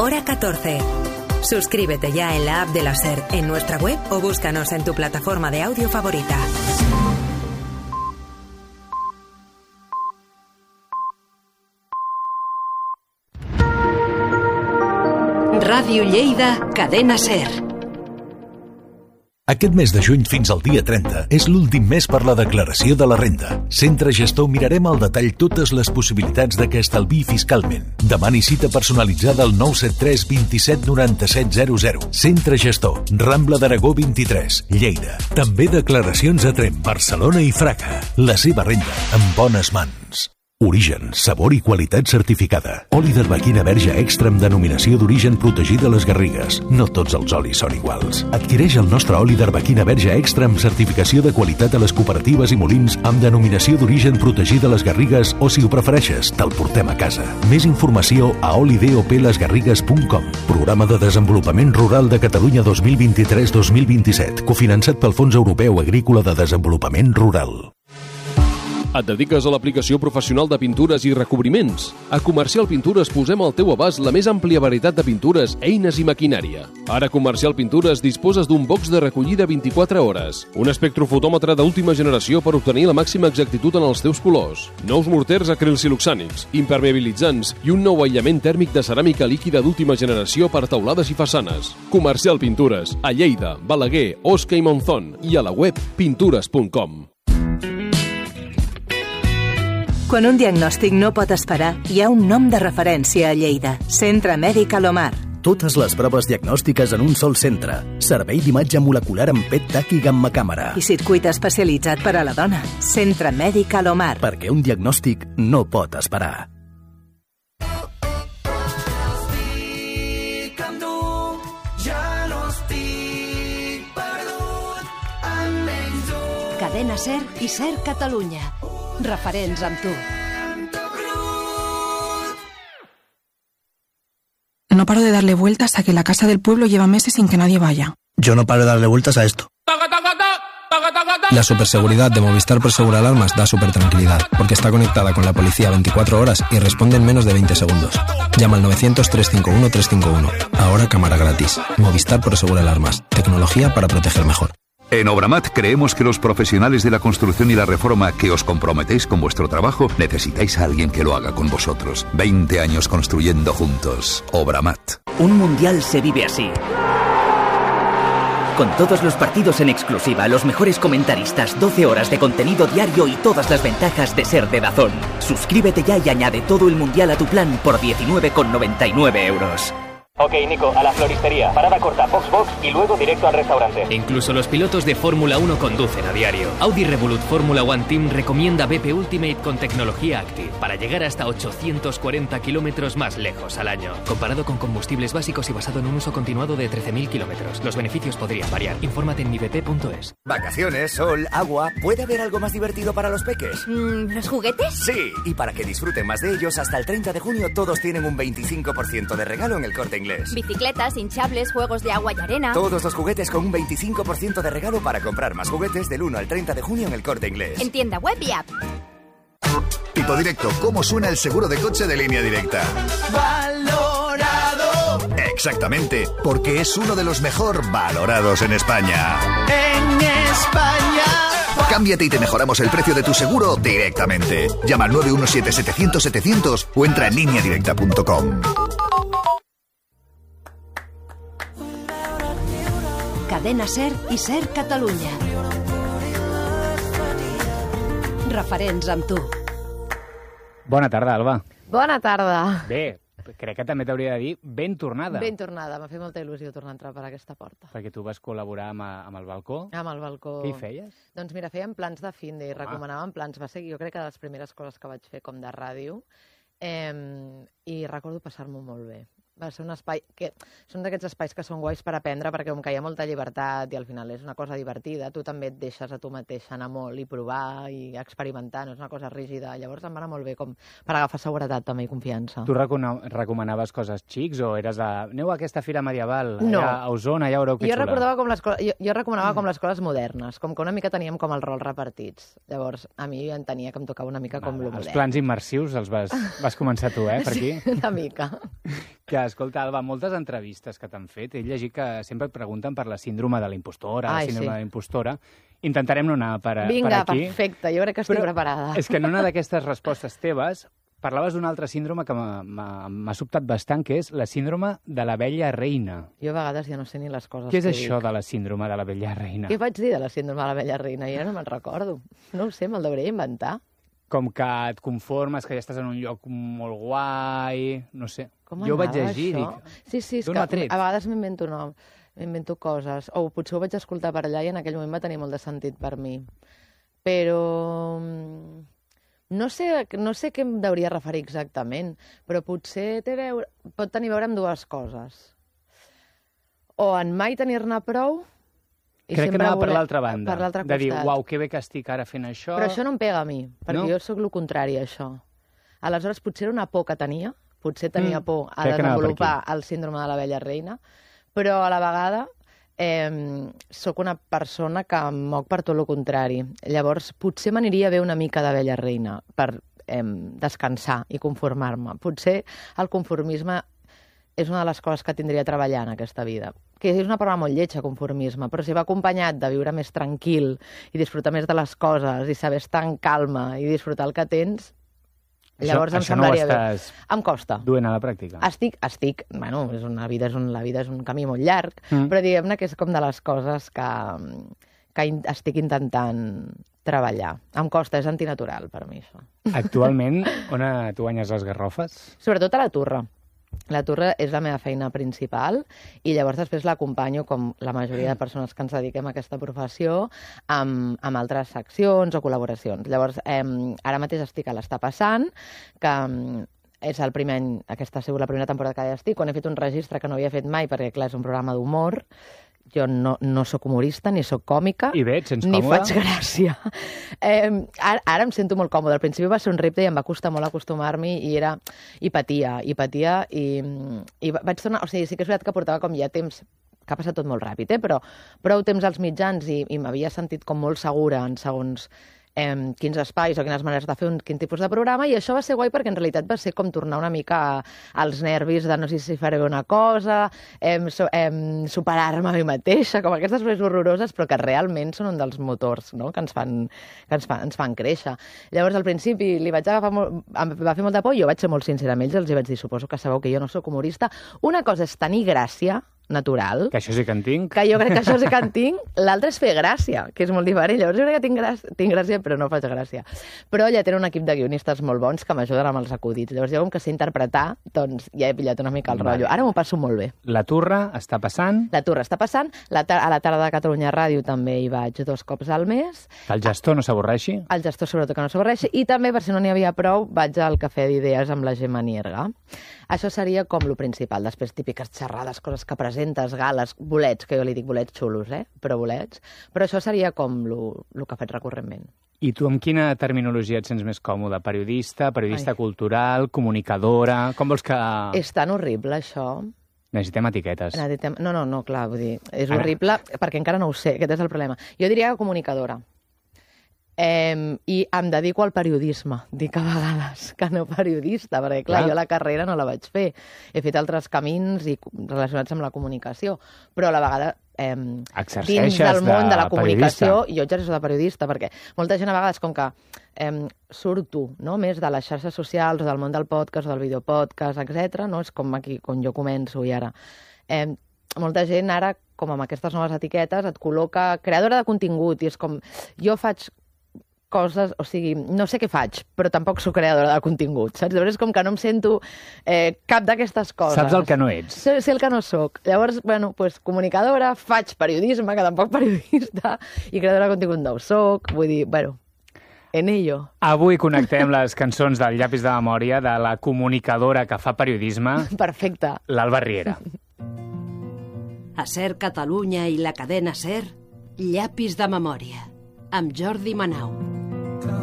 hora 14. Suscríbete ya en la app de la SER, en nuestra web o búscanos en tu plataforma de audio favorita. Ràdio Lleida, Cadena SER. Aquest mes de juny fins al dia 30 és l'últim mes per la declaració de la renda. Centre Gestor mirarem al detall totes les possibilitats de que estalviï fiscalment. Demani cita personalitzada al 973 27 97 00. Centre Gestor, Rambla d'Aragó 23, Lleida. També declaracions a Tremp, Barcelona i Fraga. La seva renda en bones mans. Origen, sabor i qualitat certificada. Oli d'arbequina verge extra amb denominació d'origen protegida a les Garrigues. No tots els olis són iguals. Adquireix el nostre oli d'arbequina verge extra amb certificació de qualitat a les cooperatives i molins amb denominació d'origen protegida a les Garrigues o, si ho prefereixes, te'l portem a casa. Més informació a olidoplesgarrigues.com. Programa de Desenvolupament Rural de Catalunya 2023-2027, cofinançat pel Fons Europeu Agrícola de Desenvolupament Rural. Et dediques a l'aplicació professional de pintures i recobriments? A Comercial Pintures posem al teu abast la més àmplia varietat de pintures, eines i maquinària. Ara Comercial Pintures disposes d'un box de recollida 24 hores, un espectrofotòmetre d'última generació per obtenir la màxima exactitud en els teus colors, nous morters acrilsiloxànics, impermeabilitzants i un nou aïllament tèrmic de ceràmica líquida d'última generació per teulades i façanes. Comercial Pintures, a Lleida, Balaguer, Osca i Monzón, i a la web pintures.com. Quan un diagnòstic no pot esperar, hi ha un nom de referència a Lleida. Centre Mèdic Alomar. Totes les proves diagnòstiques en un sol centre. Servei d'imatge molecular amb PET TAC i gamma càmera. I circuit especialitzat per a la dona. Centre Mèdic Alomar. Perquè un diagnòstic no pot esperar. Cadena SER i SER Catalunya. Referents amb tu. No paro de darle vueltas a que la casa del pueblo lleva meses sin que nadie vaya. Yo no paro de darle vueltas a esto. La superseguridad de Movistar Prosegur Alarmas da supertranquilidad, porque está conectada con la policía 24 horas y responde en menos de 20 segundos. Llama al 900-351-351. Ahora cámara gratis. Movistar Prosegur Alarmas. Tecnología para proteger mejor. En Obramat creemos que los profesionales de la construcción y la reforma que os comprometéis con vuestro trabajo necesitáis a alguien que lo haga con vosotros. 20 años construyendo juntos. Obramat. Un mundial se vive así. Con todos los partidos en exclusiva, los mejores comentaristas, 12 horas de contenido diario y todas las ventajas de ser de DAZN. Suscríbete ya y añade todo el mundial a tu plan por 19,99 euros. Ok, Nico, a la floristería. Parada corta, box y luego directo al restaurante. Incluso los pilotos de Fórmula 1 conducen a diario. Audi Revolut Fórmula One Team recomienda BP Ultimate con tecnología Active para llegar hasta 840 kilómetros más lejos al año. Comparado con combustibles básicos y basado en un uso continuado de 13.000 kilómetros. Los beneficios podrían variar. Infórmate en mibp.es. Vacaciones, sol, agua. ¿Puede haber algo más divertido para los peques? ¿Los juguetes? Sí, y para que disfruten más de ellos, hasta el 30 de junio todos tienen un 25% de regalo en el Corte Inglés. Bicicletas, hinchables, juegos de agua y arena. Todos los juguetes con un 25% de regalo para comprar más juguetes del 1 al 30 de junio en el Corte Inglés. En tienda web y app. Tipo Directo, ¿cómo suena el seguro de coche de Línea Directa? Valorado. Exactamente, porque es uno de los mejor valorados en España. En España. Cámbiate y te mejoramos el precio de tu seguro directamente. Llama al 917-700-700 o entra en lineadirecta.com. Cadena SER i SER Catalunya. Referents amb tu. Bona tarda, Alba. Bona tarda. Bé, crec que també t'hauria de dir ben tornada. Ben tornada. M'ha fet molta il·lusió tornar a entrar per aquesta porta. Perquè tu vas col·laborar amb el balcó. Amb el balcó. Què hi feies? Doncs mira, fèiem plans de fin de recomanaven plans. Va ser, jo crec que de les primeres coses que vaig fer com de ràdio. I recordo passar-m'ho molt bé. Va ser un espai que són d'aquests espais que són guais per aprendre perquè com que hi ha molta llibertat i al final és una cosa divertida, tu també et deixes a tu mateix anar molt i provar i experimentar, no és una cosa rígida. Llavors em va anar molt bé com per agafar seguretat també i confiança. Tu recomanaves coses xics o eres de... Aneu a aquesta fira medieval, no. Allà a Osona, ja veureu que xula. Jo recomanava com les coses modernes, com que una mica teníem com els rols repartits. Llavors a mi em tenia que em tocava una mica com lo modern. Els plans immersius els vas començar tu, per aquí? Sí, una mica. Que, escolta, Alba, moltes entrevistes que t'han fet, he llegit que sempre et pregunten per la síndrome de la impostora, de la impostora. Intentarem no anar per aquí. Vinga, perfecte, jo crec que estic preparada. És que en una d'aquestes respostes teves parlaves d'un altre síndrome que m'ha sobtat bastant, que és la síndrome de la vella reina. Jo a vegades ja no sé ni les coses que dic. Què és això de la síndrome de la vella reina? Què vaig dir de la síndrome de la vella reina? Ja no me'n recordo. No ho sé, me'l hauria inventar. Com que et conformes, que ja estàs en un lloc molt guai, no sé. Com jo vaig llegir, això? Sí, és que a vegades m'invento coses, o potser ho vaig escoltar per allà i en aquell moment va tenir molt de sentit per mi. Però no sé què em hauria referir exactament, però potser pot tenir a veure amb dues coses. O en mai tenir-ne prou. Crec que anava per l'altra banda, de dir, uau, que bé que estic ara fent això... Però això no em pega a mi, perquè jo sóc el contrari a això. Aleshores, potser era una por que tenia, potser tenia por a desenvolupar el síndrome de la vella reina, però a la vegada sóc una persona que em moc per tot el contrari. Llavors, potser m'aniria bé una mica de vella reina per descansar i conformar-me. Potser el conformisme és una de les coses que tindria a treballar en aquesta vida. Que és una paraula molt lletja, conformisme, però si va acompanyat de viure més tranquil i disfrutar més de les coses i saber estar en calma i disfrutar el que tens, llavors em semblaria bé. Això no ho estàs em costa. Duent a la pràctica? Bueno, la vida és un camí molt llarg, però diguem-ne que és com de les coses que estic intentant treballar. Em costa, és antinatural per mi, això. Actualment, on tu guanyes les garrofes? Sobretot a la Turra. La Turra és la meva feina principal i llavors després l'acompanyo, com la majoria de persones que ens dediquem a aquesta professió, amb altres seccions o col·laboracions. Llavors, ara mateix estic a l'Està Passant, que és el primer any, aquesta ha sigut la primera temporada que ja estic, on he fet un registre que no havia fet mai, perquè clar, és un programa d'humor. Jo no sóc humorista, ni sóc còmica, I bé, et sents ni còmoda? faig gràcia. Ara em sento molt còmoda. Al principi va ser un repte i em va costar molt acostumar-m'hi i patia i vaig tornar... O sigui, sí que és veritat que portava com ja temps, que ha passat tot molt ràpid, però prou temps als mitjans i m'havia sentit com molt segura en segons quins espais o quines maneres de fer quin tipus de programa, i això va ser guai perquè en realitat va ser com tornar una mica als nervis de no sé si faré una cosa, superar-me a mi mateixa, com aquestes coses horroroses, però que realment són un dels motors, no?, que ens fan créixer. Llavors, al principi li vaig agafar em va fer molta por, jo vaig ser molt sincera amb ells, els vaig dir, suposo que sabeu que jo no sóc humorista. Una cosa és tenir gràcia natural. Que això sí que en tinc. Que jo crec que això sí que en tinc. L'altre és fer gràcia, que és molt diferent. Llavors jo crec que tinc gràcia, però no faig gràcia. Però ja tenen un equip de guionistes molt bons que m'ajuden amb els acudits. Llavors jo com que sé interpretar, doncs ja he pillat una mica el rotllo. Ara m'ho passo molt bé. La Turra està passant? La Turra està passant. A la tarda de Catalunya Ràdio també hi vaig 2 cops al mes. Que el gestor no s'avorreixi? El gestor sobretot que no s'avorreixi. I també, per si no n'hi havia prou, vaig al Cafè d'Idees amb la Gemma Nierga. Això seria com lo principal. Després, típiques xerrades, coses que presentes, gales, bolets, que jo li dic bolets xulos, però bolets. Però això seria com lo que faig recurrentment. I tu amb quina terminologia et sents més còmode? Periodista cultural, comunicadora... Com vols que... És tan horrible, això. Necessitem etiquetes. No, clar, vull dir, és horrible perquè encara no ho sé, aquest és el problema. Jo diria comunicadora. I em dedico al periodisme, dic a vegades que no periodista, perquè clar, jo la carrera no la vaig fer. He fet altres camins relacionats amb la comunicació, però a la vegada dins del món de la comunicació jo exerceixo de periodista, perquè molta gent a vegades com que surto més de les xarxes socials o del món del podcast o del videopodcast, etc. No? És com aquí, com jo començo i ara. Molta gent ara, com amb aquestes noves etiquetes, et col·loca creadora de contingut i és com, jo faig coses, o sigui, no sé què faig, però tampoc soc creadora de contingut, saps? Llavors és com que no em sento cap d'aquestes coses. Saps el que no ets. Sé el que no soc. Llavors, bueno, pues comunicadora, faig periodisme, que tampoc periodista, i creadora de contingut no ho soc, vull dir, bueno, en ello. Avui connectem les cançons del Llapis de Memòria de la comunicadora que fa periodisme. Perfecte. l'Alba Riera. A SER Catalunya i la cadena SER, Llapis de Memòria, amb Jordi Manau.